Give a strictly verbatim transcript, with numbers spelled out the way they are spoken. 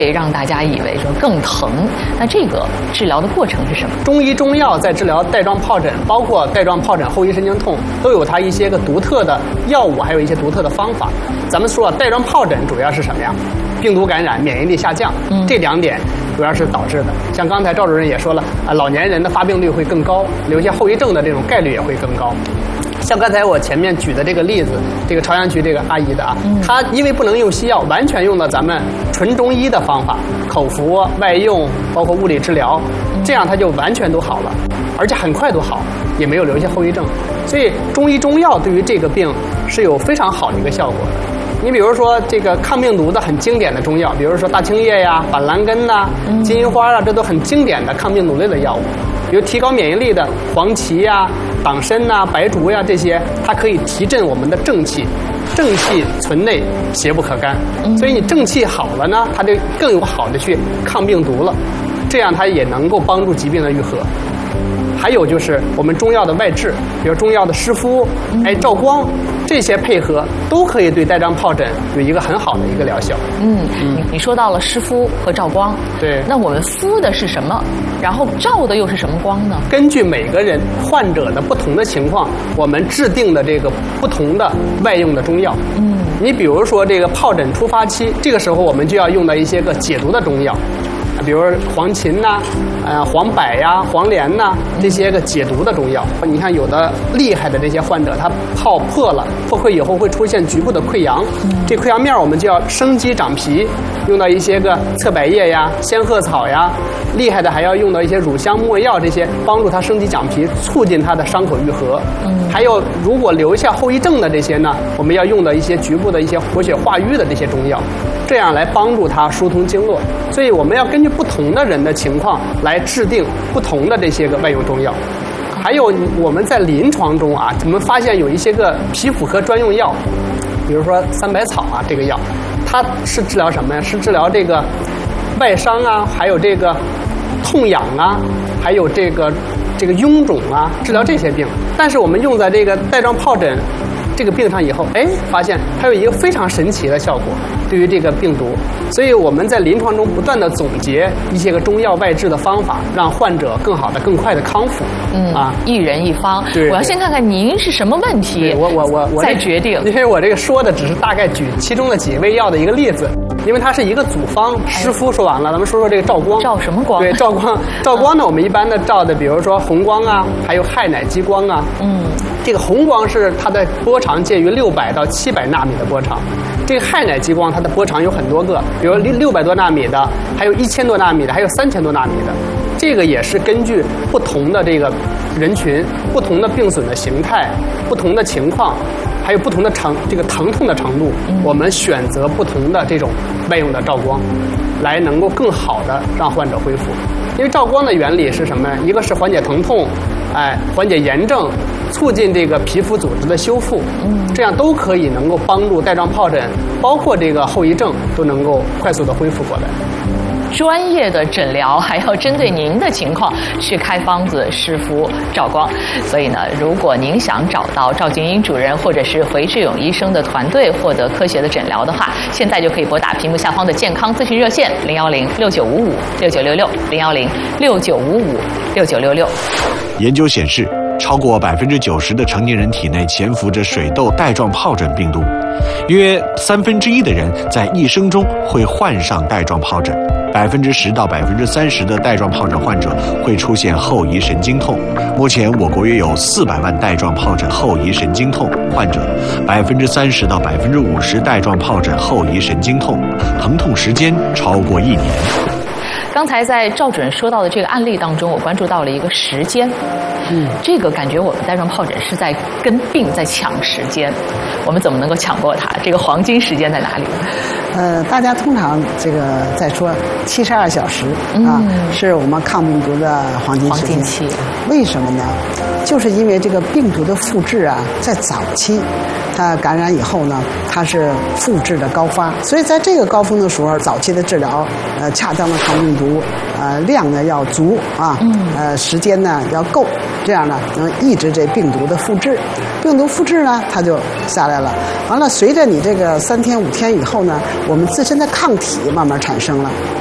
让大家以为说更疼，那这个治疗的过程是什么？ 中医中药在治疗带状疱疹，包括带状疱疹后遗神经痛，都有它一些个独特的药物，还有一些独特的方法。咱们说带状疱疹主要是什么呀？病毒感染，免疫力下降，嗯、这两点主要是导致的。像刚才赵主任也说了，啊，老年人的发病率会更高，留下后遗症的这种概率也会更高。像刚才我前面举的这个例子，这个朝阳区这个阿姨的啊，嗯、她因为不能用西药，完全用了咱们纯中医的方法，口服、外用，包括物理治疗，这样她就完全都好了，而且很快都好，也没有留下后遗症。所以中医中药对于这个病是有非常好的一个效果的。你比如说这个抗病毒的很经典的中药，比如说大青叶呀、板蓝根呐、金银花啊，这都很经典的抗病毒类的药物。比如提高免疫力的黄芪呀、党参呐、白术呀，这些它可以提振我们的正气，正气存内，邪不可干。所以你正气好了呢，它就更有好的去抗病毒了，这样它也能够帮助疾病的愈合。还有就是我们中药的外治，比如中药的湿敷、哎照光，这些配合都可以对带状疱疹有一个很好的一个疗效。 嗯，嗯你你说到了湿敷和照光， 对， 那我们敷的是什么？然后照的又是什么光呢？ 根据每个人患者的不同的情况，我们制定的这个不同的外用的中药。嗯，你比如说这个疱疹初发期，这个时候我们就要用到一些个解毒的中药。比如黄芩呐、啊、呃黄柏呀、啊、黄连呐、啊、这些个解毒的中药。你看有的厉害的这些患者，他泡破了，破溃以后会出现局部的溃疡，这溃疡面我们就要生肌长皮，用到一些个侧柏叶呀、仙鹤草呀，厉害的还要用到一些乳香没药，这些帮助他生肌长皮，促进他的伤口愈合。还有如果留下后遗症的这些呢，我们要用到一些局部的一些活血化瘀的这些中药，这样来帮助他疏通经络。所以我们要根据不同的人的情况来制定不同的这些个外用中药。还有我们在临床中啊，我们发现有一些个皮肤科专用药，比如说三百草啊，这个药它是治疗什么呀？是治疗这个外伤啊，还有这个痛痒啊，还有这个这个臃肿啊，治疗这些病。但是我们用在这个带状疱疹这个病上以后，哎，发现它有一个非常神奇的效果，对于这个病毒。所以我们在临床中不断的总结一些个中药外治的方法，让患者更好的、更快的康复。嗯啊， 一人一方。 对， 我要先看看您是什么问题， 我我我我再决定。 因为我这个说的只是大概举其中的几味药的一个例子，因为它是一个组方。湿敷说完了，咱们说说这个照光。 照什么光？ 对，照光。照光呢，我们一般的照的，比如说红光啊，还有氦氖激光啊。嗯。这个红光是它的波长介于六百到七百纳米的波长，这个氦氖激光它的波长有很多个，比如六百多纳米的，还有一千多纳米的，还有三千多纳米的。这个也是根据不同的这个人群、不同的病损的形态、不同的情况，还有不同的疼这个疼痛的程度，我们选择不同的这种外用的照光，来能够更好的让患者恢复。因为照光的原理是什么呢？一个是缓解疼痛，哎，缓解炎症，促进这个皮肤组织的修复，这样都可以能够帮助带状疱疹，包括这个后遗症都能够快速的恢复过来。 专业的诊疗还要针对您的情况去开方子、湿敷、照光。所以呢，如果您想找到赵俊英主任或者是回志勇医生的团队获得科学的诊疗的话，现在就可以拨打屏幕下方的健康咨询热线零幺零六九五五六九六六零幺零六九五五六九六六。 研究显示，超过百分之九十的成年人体内潜伏着水痘带状疱疹病毒，约三分之一的人在一生中会患上带状疱疹。百分之十到百分之三十的带状疱疹患者会出现后遗神经痛。目前，我国约有四百万带状疱疹后遗神经痛患者，百分之三十到百分之五十带状疱疹后遗神经痛，疼痛时间超过一年。 刚才在赵主任说到的这个案例当中，我关注到了一个时间。嗯，这个感觉我们带状疱疹是在跟病在抢时间，我们怎么能够抢过它？这个黄金时间在哪里？ 呃，大家通常这个在说七十二小时啊，嗯、是我们抗病毒的黄金时间。 黄金期。 为什么呢？就是因为这个病毒的复制啊，在早期，它感染以后呢，它是复制的高发，所以在这个高峰的时候，早期的治疗，呃，恰当的抗病毒呃量呢要足啊，呃时间呢要够，这样呢能抑制这病毒的复制。病毒复制呢，它就下来了。完了，随着你这个三天五天以后呢，我们自身的抗体慢慢产生了。